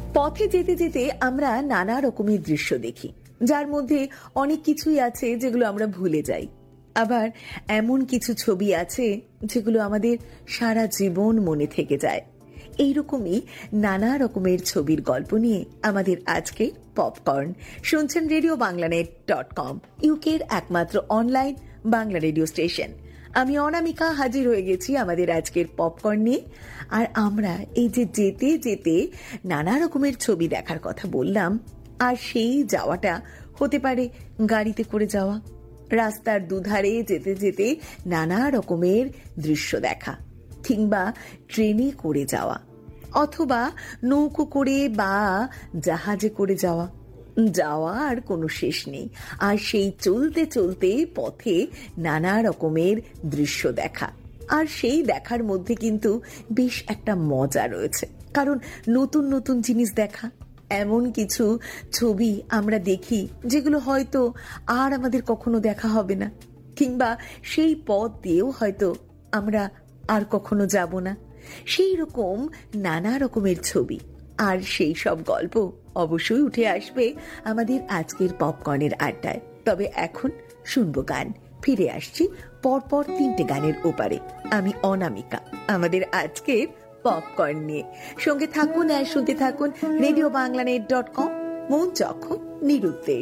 পথে যেতে যেতে আমরা নানা রকমের দৃশ্য দেখি, যার মধ্যে অনেক কিছুই আছে যেগুলো আমরা ভুলে যাই। আবার এমন কিছু ছবি আছে যেগুলো আমাদের সারা জীবন মনে থেকে যায়। এইরকমই নানা রকমের ছবির গল্প নিয়ে আমাদের আজকে পপকর্ন শুনছেন RadioBanglaNet.com, ইউকের একমাত্র অনলাইন বাংলা রেডিও স্টেশন। আমি অনামিকা হাজির হয়ে গেছি আমাদের আজকের পপকর্ন নিয়ে। আর আমরা এই যে যেতে যেতে নানা রকমের ছবি দেখার কথা বললাম, আর সেই যাওয়াটা হতে পারে গাড়িতে করে যাওয়া, রাস্তার দুধারে যেতে যেতে নানা রকমের দৃশ্য দেখা, কিংবা ট্রেনে করে যাওয়া, অথবা নৌকো করে বা জাহাজে করে যাওয়া। যাওয়ার কোনো শেষ নেই। আর সেই চলতে চলতে পথে নানা রকমের দৃশ্য দেখা, আর সেই দেখার মধ্যে কিন্তু বেশ একটা মজা রয়েছে, কারণ নতুন নতুন জিনিস দেখা। এমন কিছু ছবি আমরা দেখি যেগুলো হয়তো আর আমাদের কখনো দেখা হবে না, কিংবা সেই পথ দিয়েও হয়তো আমরা আর কখনো যাব না। সেই রকম নানা রকমের ছবি আর সেই সব গল্প অবশ্যই উঠে আসবে আমাদের আজকের পপকর্নের আড্ডায়। তবে এখন শুনবো গান। ফিরে আসছি পরপর 3টে গানের ওপারে। আমি অনামিকা আমাদের আজকের পপকর্ন নিয়ে। সঙ্গে থাকুন আর শুনতে থাকুন RadioBanglaNet.com, মন যখন নিরুদ্দেশ।